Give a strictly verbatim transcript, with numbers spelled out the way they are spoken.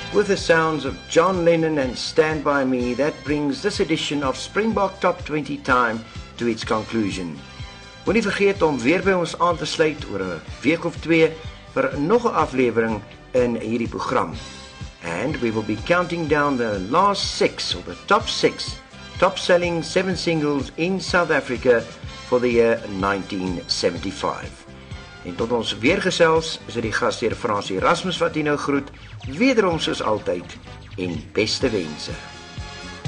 With the sounds of John Lennon and Stand By Me, that brings this edition of Springbok Top twenty Time to its conclusion. Moenie vergeet om weer by ons aan te sluit oor 'n week of twee vir nog 'n aflewering in hierdie program. And we will be counting down the last six, or the top six, top-selling seven singles in South Africa for the year nineteen seventy-five. En tot ons weer gesels, is dit die gasheer Frans Erasmus wat u nou groet, wederom soos altyd, en beste wense.